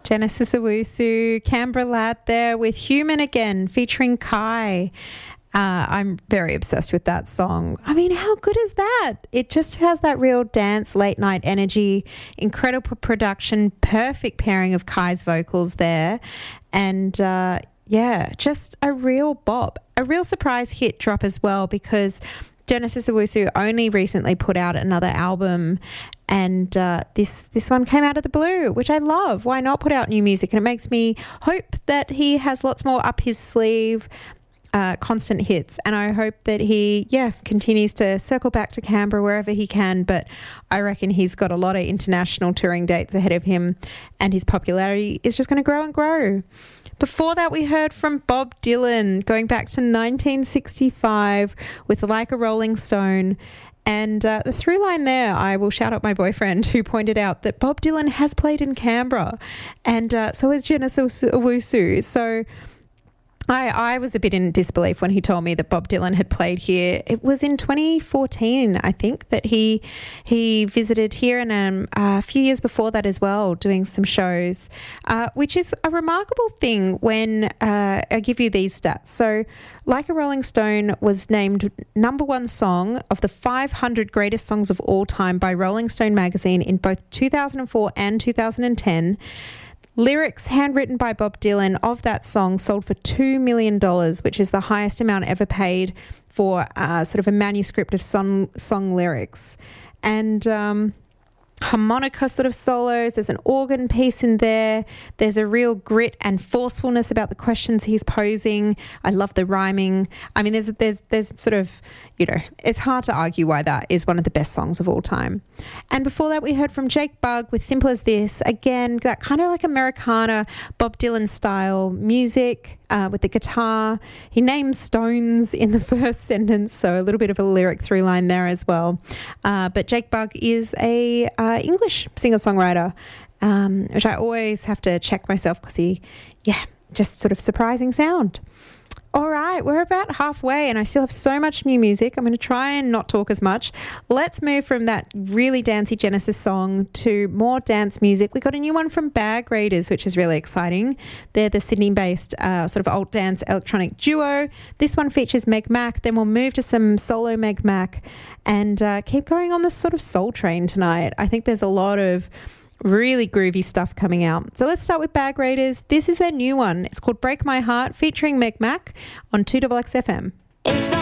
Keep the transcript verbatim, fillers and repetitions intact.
Genesis Owusu, Canberra Lad there with Human Again featuring Kai. Uh, I'm very obsessed with that song. I mean, how good is that? It just has that real dance late night energy, incredible production, perfect pairing of Kai's vocals there. And uh, yeah, just a real bop, a real surprise hit drop as well, because Genesis Owusu only recently put out another album, and uh, this this one came out of the blue, which I love. Why not put out new music? And it makes me hope that he has lots more up his sleeve, uh, constant hits. And I hope that he, yeah, continues to circle back to Canberra wherever he can. But I reckon he's got a lot of international touring dates ahead of him, and his popularity is just going to grow and grow. Before that, we heard from Bob Dylan, going back to nineteen sixty-five with Like a Rolling Stone. And uh, the through line there, I will shout out my boyfriend who pointed out that Bob Dylan has played in Canberra, and uh, so has Genesis Owusu. So I, I was a bit in disbelief when he told me that Bob Dylan had played here. It was in twenty fourteen, I think, that he he visited here, and um, a few years before that as well, doing some shows, uh, which is a remarkable thing when uh, I give you these stats. So Like a Rolling Stone was named number one song of the five hundred greatest songs of all time by Rolling Stone magazine in both two thousand four and two thousand ten. Lyrics handwritten by Bob Dylan of that song sold for two million dollars, which is the highest amount ever paid for uh, sort of a manuscript of song, song lyrics. And um, harmonica sort of solos, there's an organ piece in there, there's a real grit and forcefulness about the questions he's posing. I love the rhyming. I mean, there's there's there's sort of, you know, it's hard to argue why that is one of the best songs of all time. And before that, we heard from Jake Bugg with Simple as This. Again, that kind of like Americana, Bob Dylan style music uh, with the guitar. He names stones in the first sentence, so a little bit of a lyric through line there as well. Uh, but Jake Bugg is a uh, English singer-songwriter, um, which I always have to check myself because he, yeah, just sort of surprising sound. All right, we're about halfway and I still have so much new music. I'm going to try and not talk as much. Let's move from that really dancey Genesis song to more dance music. We got a new one from Bag Raiders, which is really exciting. They're the Sydney-based uh, sort of alt dance electronic duo. This one features Meg Mac. Then we'll move to some solo Meg Mac and uh, keep going on this sort of soul train tonight. I think there's a lot of really groovy stuff coming out. So let's start with Bag Raiders. This is their new one. It's called Break My Heart, featuring Meg Mac on two X X F M.